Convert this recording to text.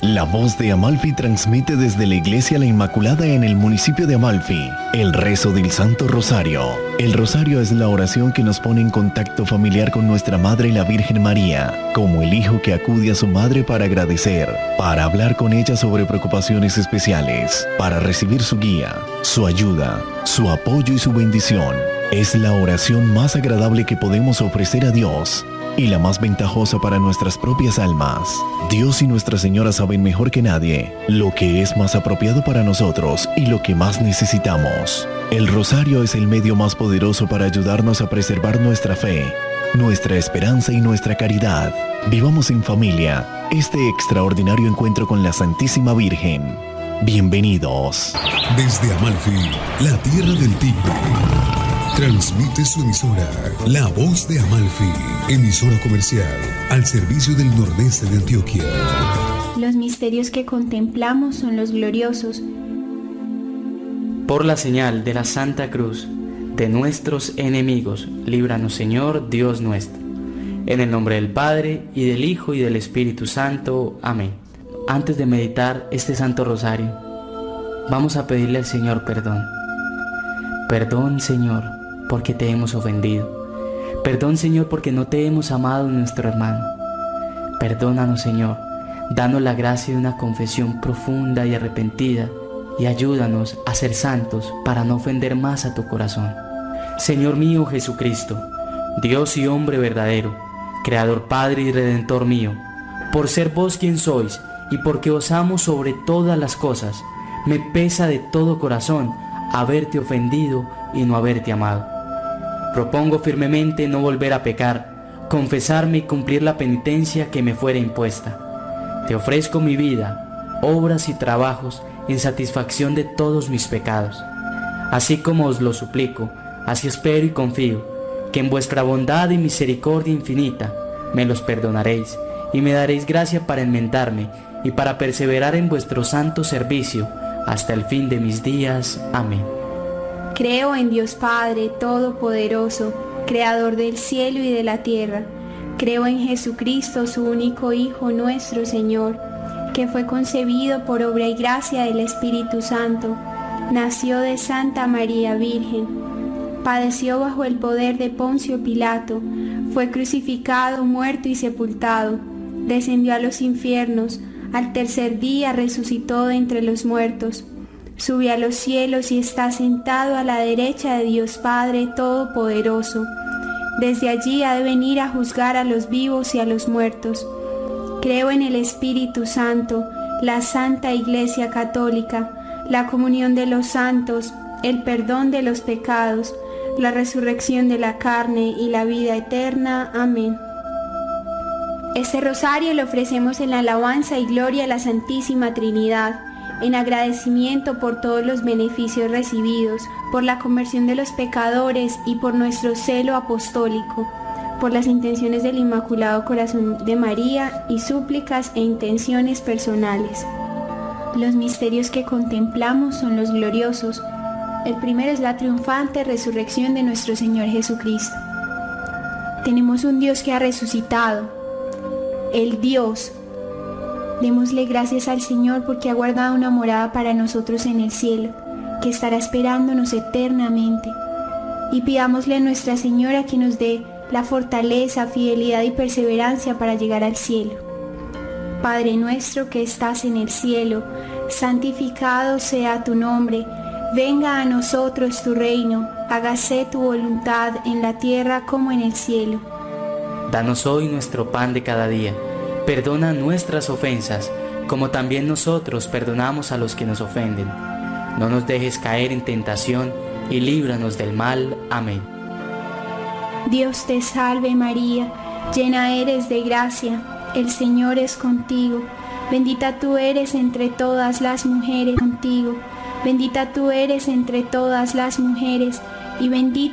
La Voz de Amalfi transmite desde la Iglesia La Inmaculada en el municipio de Amalfi el rezo del Santo Rosario. El rosario es la oración que nos pone en contacto familiar con nuestra Madre la Virgen María, como el hijo que acude a su madre para agradecer, para hablar con ella sobre preocupaciones especiales, para recibir su guía, su ayuda, su apoyo y su bendición. Es la oración más agradable que podemos ofrecer a Dios y la más ventajosa para nuestras propias almas. Dios y Nuestra Señora saben mejor que nadie lo que es más apropiado para nosotros y lo que más necesitamos. El rosario es el medio más poderoso para ayudarnos a preservar nuestra fe, nuestra esperanza y nuestra caridad. Vivamos en familia este extraordinario encuentro con la Santísima Virgen. Bienvenidos. Desde Amalfi, la tierra del Tigre, transmite su emisora, La Voz de Amalfi, emisora comercial al servicio del nordeste de Antioquia. Los misterios que contemplamos son los gloriosos. Por la señal de la Santa Cruz de nuestros enemigos, líbranos, Señor, Dios nuestro. En el nombre del Padre, y del Hijo, y del Espíritu Santo. Amén. Antes de meditar este Santo Rosario, vamos a pedirle al Señor perdón. Perdón, Señor, porque te hemos ofendido. Perdón, Señor, porque no te hemos amado en nuestro hermano. Perdónanos, Señor. Danos la gracia de una confesión profunda y arrepentida, y ayúdanos a ser santos para no ofender más a tu corazón. Señor mío Jesucristo, Dios y hombre verdadero, Creador, Padre y Redentor mío, por ser vos quien sois y porque os amo sobre todas las cosas, me pesa de todo corazón haberte ofendido y no haberte amado. Propongo firmemente no volver a pecar, confesarme y cumplir la penitencia que me fuera impuesta. Te ofrezco mi vida, obras y trabajos en satisfacción de todos mis pecados. Así como os lo suplico, así espero y confío, que en vuestra bondad y misericordia infinita me los perdonaréis y me daréis gracia para enmendarme y para perseverar en vuestro santo servicio hasta el fin de mis días. Amén. Creo en Dios Padre Todopoderoso, Creador del cielo y de la tierra. Creo en Jesucristo, su único Hijo, nuestro Señor, que fue concebido por obra y gracia del Espíritu Santo. Nació de Santa María Virgen. Padeció bajo el poder de Poncio Pilato. Fue crucificado, muerto y sepultado. Descendió a los infiernos. Al tercer día resucitó de entre los muertos. Subió a los cielos y está sentado a la derecha de Dios Padre Todopoderoso. Desde allí ha de venir a juzgar a los vivos y a los muertos. Creo en el Espíritu Santo, la Santa Iglesia Católica, la comunión de los santos, el perdón de los pecados, la resurrección de la carne y la vida eterna. Amén. Este rosario lo ofrecemos en la alabanza y gloria a la Santísima Trinidad, en agradecimiento por todos los beneficios recibidos, por la conversión de los pecadores y por nuestro celo apostólico, por las intenciones del Inmaculado Corazón de María y súplicas e intenciones personales. Los misterios que contemplamos son los gloriosos. El primero es la triunfante resurrección de nuestro Señor Jesucristo. Tenemos un Dios que ha resucitado, el Dios. Démosle gracias al Señor porque ha guardado una morada para nosotros en el cielo, que estará esperándonos eternamente. Y pidámosle a Nuestra Señora que nos dé la fortaleza, fidelidad y perseverancia para llegar al cielo. Padre nuestro que estás en el cielo, santificado sea tu nombre. Venga a nosotros tu reino, hágase tu voluntad en la tierra como en el cielo. Danos hoy nuestro pan de cada día. Perdona nuestras ofensas, como también nosotros perdonamos a los que nos ofenden. No nos dejes caer en tentación y líbranos del mal. Amén. Dios te salve María, llena eres de gracia, el Señor es contigo. Bendita tú eres entre todas las mujeres, contigo. Bendita tú eres entre todas las mujeres, y bendito